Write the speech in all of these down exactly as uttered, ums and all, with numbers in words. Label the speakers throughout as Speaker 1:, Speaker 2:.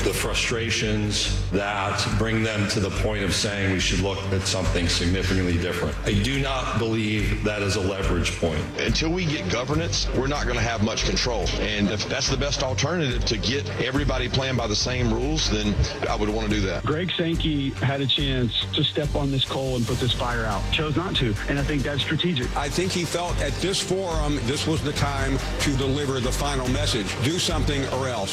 Speaker 1: the frustrations that bring them to the point of saying we should look at something significantly different. I do not believe that is a leverage point.
Speaker 2: Until we get governance, we're not going to have much control. And if that's the best alternative to get everybody playing by the same rules, then I would want to do that.
Speaker 3: Greg Sankey had a chance to step on this coal and put this fire out. Chose not to, and I think that's strategic.
Speaker 4: I think he felt at this forum, this was the time to deliver the final message. Do something or else.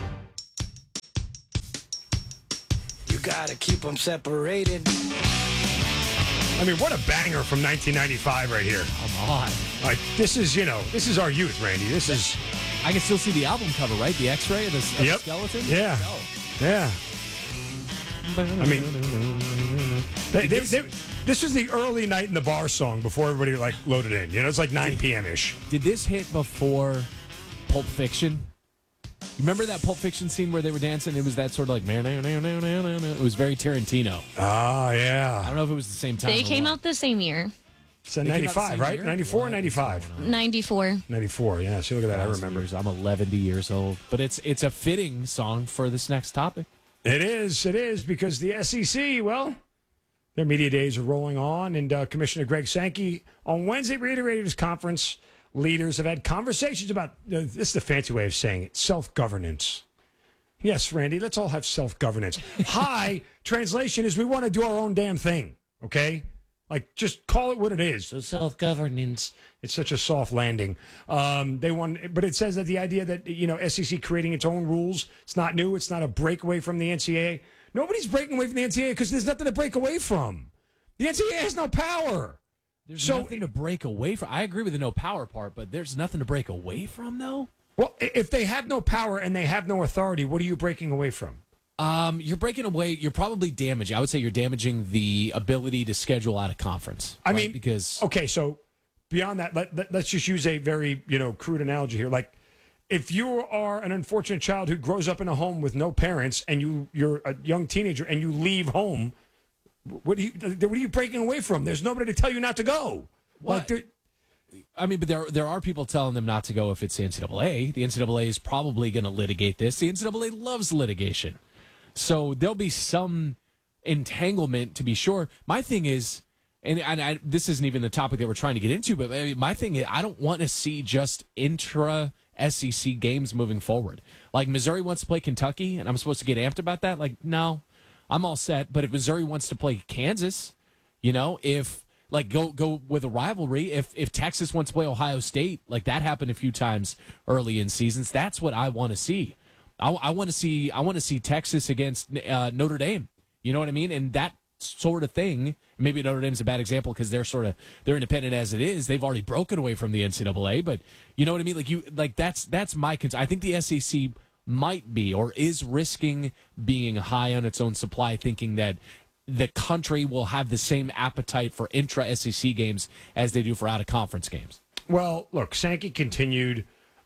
Speaker 5: You gotta keep them separated.
Speaker 6: I mean, what a banger from nineteen ninety-five right here.
Speaker 7: Come on.
Speaker 6: Like, this is, you know, this is our youth, Randy. This is...
Speaker 7: I can still see the album cover, right? The X-ray of the, of
Speaker 6: yep.
Speaker 7: the skeleton?
Speaker 6: Yeah.
Speaker 7: Oh.
Speaker 6: Yeah. I mean, they, they, they, this was the early Night in the Bar song before everybody, like, loaded in. You know, it's like nine p.m.-ish.
Speaker 7: Did this hit before Pulp Fiction? Remember that Pulp Fiction scene where they were dancing? It was that sort of like... It was very Tarantino.
Speaker 6: Oh, yeah.
Speaker 7: I don't know if it was the same time.
Speaker 8: They came out the same year.
Speaker 6: So ninety-five, right? ninety-four or ninety-five?
Speaker 8: ninety-four.
Speaker 6: ninety-four, yeah. See, look at that. I remember.
Speaker 7: I'm eleven years old. But it's it's a fitting song for this next topic.
Speaker 6: It is. It is, because the S E C, well, their media days are rolling on, and uh, Commissioner Greg Sankey on Wednesday reiterated his conference leaders have had conversations about, uh, this is the fancy way of saying it, self-governance. Yes, Randy, let's all have self-governance. Hi, translation is we want to do our own damn thing, okay? Like, just call it what it is. So self-governance. It's such a soft landing. Um, they want, but it says that the idea that, you know, S E C creating its own rules, it's not new. It's not a breakaway from the N C double A. Nobody's breaking away from the N C double A because there's nothing to break away from. The N C double A has no power.
Speaker 7: There's
Speaker 6: so,
Speaker 7: nothing to break away from. I agree with the no power part, but there's nothing to break away from, though?
Speaker 6: Well, if they have no power and they have no authority, what are you breaking away from?
Speaker 7: Um, you're breaking away. You're probably damaging. I would say you're damaging the ability to schedule out a conference.
Speaker 6: I
Speaker 7: right?
Speaker 6: mean,
Speaker 7: because
Speaker 6: okay, so beyond that, let, let, let's just use a very, you know, crude analogy here. Like, if you are an unfortunate child who grows up in a home with no parents, and you you're a young teenager and you leave home, what are you what are you breaking away from? There's nobody to tell you not to go.
Speaker 7: What?
Speaker 6: Like,
Speaker 7: I mean, but there there are people telling them not to go if it's the N C double A. The N C double A is probably going to litigate this. The N C double A loves litigation. So there'll be some entanglement, to be sure. My thing is, and, and I, this isn't even the topic that we're trying to get into, but I mean, my thing is, I don't want to see just intra-S E C games moving forward. Like, Missouri wants to play Kentucky, and I'm supposed to get amped about that? Like, no, I'm all set. But if Missouri wants to play Kansas, you know, if, like, go go with a rivalry, if, if Texas wants to play Ohio State, like that happened a few times early in seasons, that's what I want to see. I, I want to see I want to see Texas against uh, Notre Dame. You know what I mean? And that sort of thing. Maybe Notre Dame's a bad example because they're sort of they're independent as it is. They've already broken away from the N C double A. But you know what I mean? Like you like that's that's my concern. I think the S E C might be or is risking being high on its own supply, thinking that the country will have the same appetite for intra S E C games as they do for out of conference games.
Speaker 6: Well, look, Sankey continued.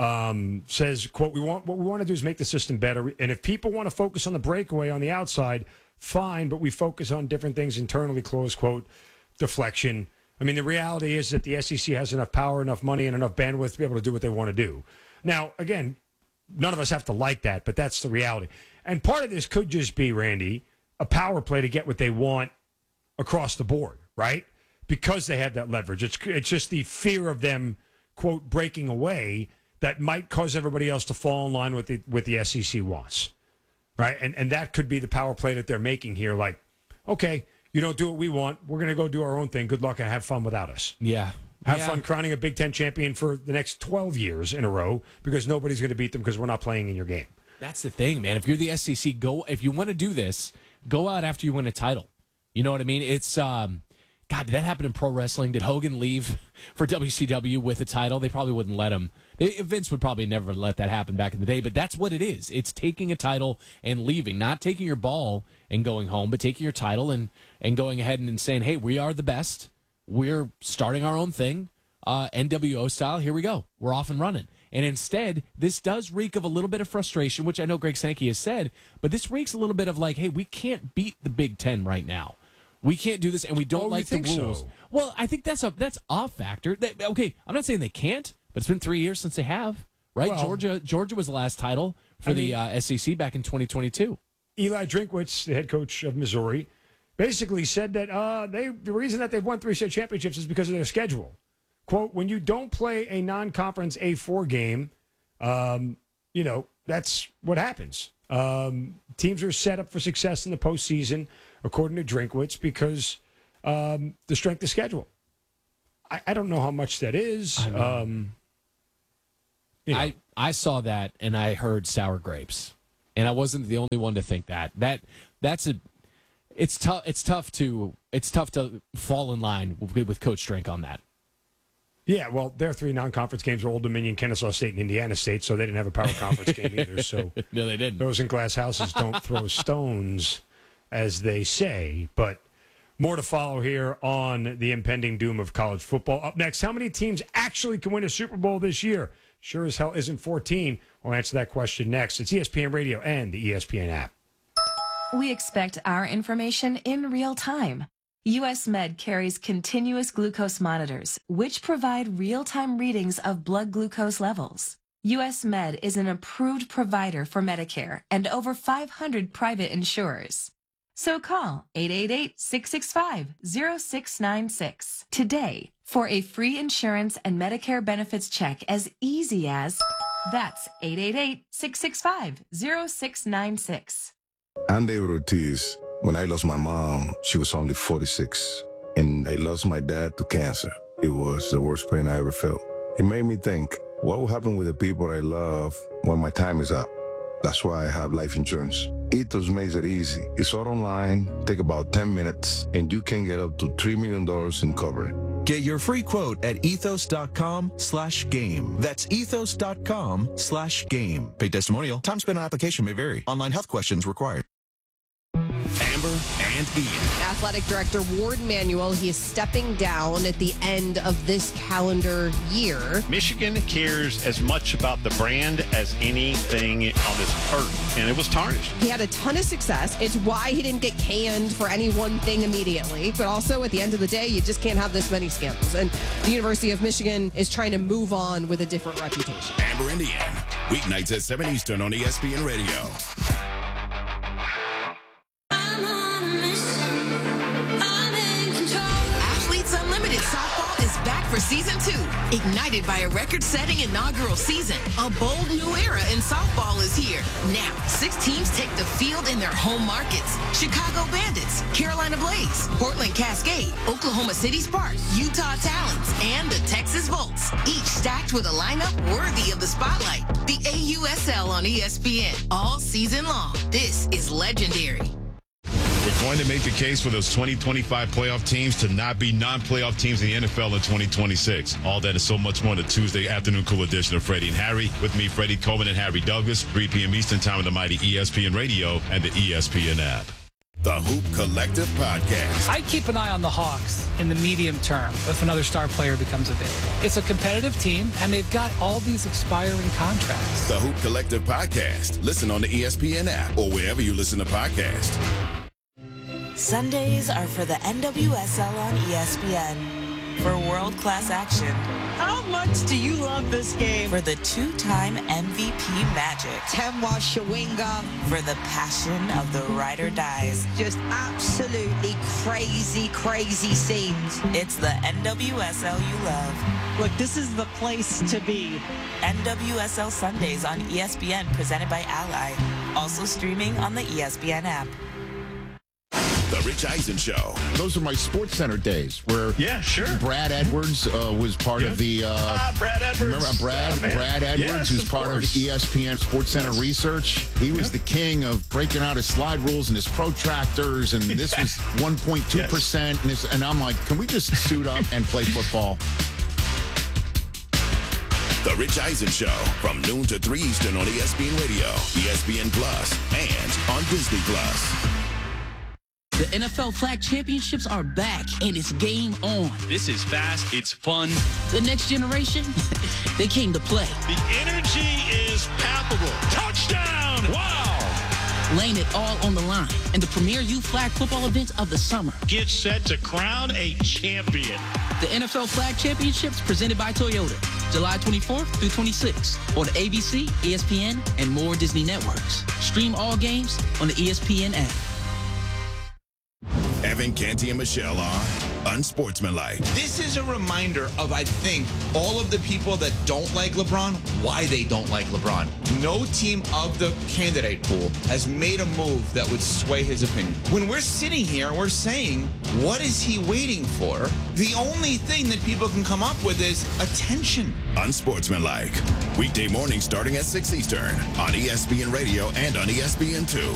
Speaker 6: Um, says, quote, we want what we want to do is make the system better. And if people want to focus on the breakaway on the outside, fine, but we focus on different things internally, close quote, deflection. I mean, the reality is that the S E C has enough power, enough money, and enough bandwidth to be able to do what they want to do. Now, again, none of us have to like that, but that's the reality. And part of this could just be, Randy, a power play to get what they want across the board, right? Because they have that leverage. It's, it's just the fear of them, quote, breaking away that might cause everybody else to fall in line with the with the S E C wants, right? And and that could be the power play that they're making here. Like, okay, you don't do what we want. We're going to go do our own thing. Good luck and have fun without us.
Speaker 7: Yeah.
Speaker 6: Have
Speaker 7: yeah.
Speaker 6: fun crowning a Big Ten champion for the next twelve years in a row because nobody's going to beat them because we're not playing in your game.
Speaker 7: That's the thing, man. If you're the S E C, go. If you want to do this, go out after you win a title. You know what I mean? It's... um. God, did that happen in pro wrestling? Did Hogan leave for W C W with a title? They probably wouldn't let him. They, Vince would probably never let that happen back in the day, but that's what it is. It's taking a title and leaving, not taking your ball and going home, but taking your title and, and going ahead and, and saying, hey, we are the best. We're starting our own thing, uh, N W O style. Here we go. We're off and running. And instead, this does reek of a little bit of frustration, which I know Greg Sankey has said, but this reeks a little bit of like, hey, we can't beat the Big Ten right now. We can't do this, and we don't
Speaker 6: oh,
Speaker 7: like the rules.
Speaker 6: So?
Speaker 7: Well, I think that's a that's a factor. That, okay, I'm not saying they can't, but it's been three years since they have, right?
Speaker 6: Well,
Speaker 7: Georgia Georgia was the last title for
Speaker 6: I
Speaker 7: the
Speaker 6: mean-
Speaker 7: uh, S E C back in twenty twenty-two.
Speaker 6: Eli Drinkwitz, the head coach of Missouri, basically said that uh, they the reason that they've won three state championships is because of their schedule. Quote, when you don't play a non-conference A four game, um, you know, that's what happens. Um, teams are set up for success in the postseason, according to Drinkwitz, because um, the strength of schedule. I, I don't know how much that is.
Speaker 7: I, know.
Speaker 6: Um, you know.
Speaker 7: I, I saw that and I heard sour grapes. And I wasn't the only one to think that. That that's a it's tough it's tough to it's tough to fall in line with, with Coach Drink on that.
Speaker 6: Yeah, well, their three non-conference games were Old Dominion, Kennesaw State, and Indiana State, so they didn't have a power conference game either. So
Speaker 7: No, they didn't.
Speaker 6: those in glass houses don't throw stones, as they say. But more to follow here on the impending doom of college football. Up next, how many teams actually can win a Super Bowl this year? Sure as hell isn't fourteen. We'll answer that question next. It's E S P N Radio and the E S P N app.
Speaker 8: We expect our information in real time. U S Med carries continuous glucose monitors, which provide real-time readings of blood glucose levels. U S Med is an approved provider for Medicare and over five hundred private insurers. So call eight eight eight, six six five, zero six nine six today for a free insurance and Medicare benefits check as easy as that's eight eight eight, six six five, zero six nine six.
Speaker 9: I'm David Ortiz. When I lost my mom, she was only forty-six. And I lost my dad to cancer. It was the worst pain I ever felt. It made me think, what will happen with the people I love when my time is up? That's why I have life insurance. Ethos makes it easy. It's all online, take about ten minutes, and you can get up to three million dollars in coverage.
Speaker 10: Get your free quote at ethos.com slash game. That's ethos.com slash game. Paid testimonial. Time spent on application may vary. Online health questions required.
Speaker 11: Amber and Ian.
Speaker 12: Athletic Director Ward Manuel, he is stepping down at the end of this calendar year.
Speaker 13: Michigan cares as much about the brand as anything on this earth, and it was tarnished.
Speaker 12: He had a ton of success. It's why he didn't get canned for any one thing immediately. But also, at the end of the day, you just can't have this many scandals. And the University of Michigan is trying to move on with a different reputation.
Speaker 11: Amber and Ian. Weeknights at seven Eastern on E S P N Radio.
Speaker 14: For season two, ignited by a record-setting inaugural season, a bold new era in softball is here. Now, six teams take the field in their home markets. Chicago Bandits, Carolina Blaze, Portland Cascade, Oklahoma City Sparks, Utah Talons, and the Texas Volts, each stacked with a lineup worthy of the spotlight. The A U S L on E S P N, all season long. This is legendary.
Speaker 15: We're going to make the case for those twenty twenty-five playoff teams to not be non-playoff teams in the N F L in twenty twenty-six. All that and so much more on the Tuesday afternoon cool edition of Freddie and Harry. With me, Freddie Coleman and Harry Douglas, three p.m. Eastern time on the mighty E S P N Radio and the E S P N app.
Speaker 11: The Hoop Collective Podcast.
Speaker 16: I keep an eye on the Hawks in the medium term if another star player becomes available. It's a competitive team, and they've got all these expiring contracts.
Speaker 11: The Hoop Collective Podcast. Listen on the E S P N app or wherever you listen to podcasts.
Speaker 17: Sundays are for the N W S L on E S P N. For world-class action.
Speaker 18: How much do you love this game?
Speaker 17: For the two-time M V P magic.
Speaker 18: Temwa Shawinga.
Speaker 17: For the passion of the ride or dies.
Speaker 18: Just absolutely crazy, crazy scenes.
Speaker 17: It's the N W S L you love.
Speaker 18: Look, this is the place to be.
Speaker 17: N W S L Sundays on E S P N, presented by Ally. Also streaming on the E S P N app.
Speaker 11: The Rich Eisen Show.
Speaker 19: Those are my Sports Center days where
Speaker 13: yeah, sure.
Speaker 19: Brad Edwards uh, was part
Speaker 13: yeah.
Speaker 19: of the... Uh,
Speaker 13: ah, Brad Edwards.
Speaker 19: Remember Brad,
Speaker 13: oh,
Speaker 19: Brad Edwards,
Speaker 13: yes,
Speaker 19: who's
Speaker 13: of
Speaker 19: part
Speaker 13: course.
Speaker 19: of E S P N Sports Center Research. He was yeah. the king of breaking out his slide rules and his protractors, and this was one point two percent. Yes. And, and I'm like, can we just suit up and play football?
Speaker 11: The Rich Eisen Show from noon to three Eastern on E S P N Radio, E S P N Plus, and on Disney Plus.
Speaker 20: The N F L Flag Championships are back, and it's game on.
Speaker 21: This is fast. It's fun.
Speaker 20: The next generation, they came to play.
Speaker 21: The energy is palpable. Touchdown! Wow!
Speaker 20: laying it all on the line in the premier youth flag football event of the summer.
Speaker 21: Get set to crown a champion.
Speaker 20: The N F L Flag Championships presented by Toyota, July twenty-fourth through twenty-sixth on A B C, E S P N, and more Disney networks. Stream all games on the E S P N app.
Speaker 11: Evan Canty and Michelle are unsportsmanlike.
Speaker 1: This is a reminder of, I think, all of the people that don't like LeBron, why they don't like LeBron. No team of the candidate pool has made a move that would sway his opinion. When we're sitting here, we're saying, what is he waiting for? The only thing that people can come up with is attention.
Speaker 11: Unsportsmanlike. Weekday morning starting at six Eastern on E S P N Radio and on E S P N two.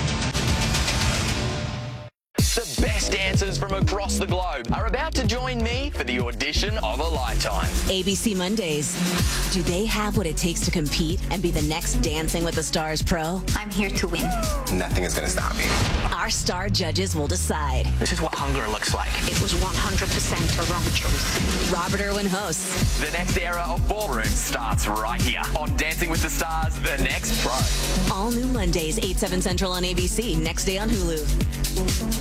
Speaker 22: The best dancers from across the globe are about to join me for the audition of a lifetime.
Speaker 23: A B C Mondays. Do they have what it takes to compete and be the next Dancing with the Stars pro?
Speaker 24: I'm here to win.
Speaker 22: Nothing is going to stop me.
Speaker 23: Our star judges will decide.
Speaker 22: This is what hunger looks like.
Speaker 24: It was one hundred percent a wrong choice.
Speaker 23: Robert Irwin hosts.
Speaker 22: The next era of ballroom starts right here on Dancing with the Stars, the next pro.
Speaker 23: All new Mondays, eight, seven Central on A B C. Next day on Hulu.